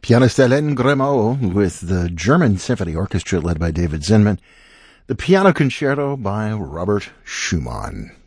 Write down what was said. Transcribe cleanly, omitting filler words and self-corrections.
Pianist Hélène Grimaud with the German Symphony Orchestra led by David Zinman. The Piano Concerto by Robert Schumann.